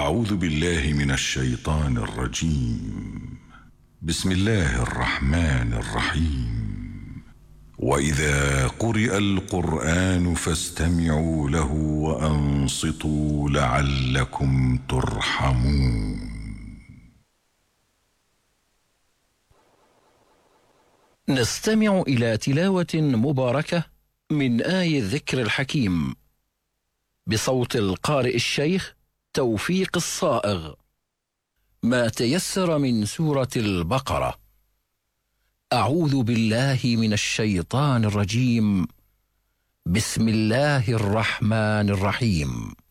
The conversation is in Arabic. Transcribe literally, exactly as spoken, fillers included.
أعوذ بالله من الشيطان الرجيم. بسم الله الرحمن الرحيم. وإذا قرئ القرآن فاستمعوا له وأنصتوا لعلكم ترحمون. نستمع إلى تلاوة مباركة من آي الذكر الحكيم بصوت القارئ الشيخ توفيق الصائغ. ما تيسر من سورة البقرة. أعوذ بالله من الشيطان الرجيم. بسم الله الرحمن الرحيم.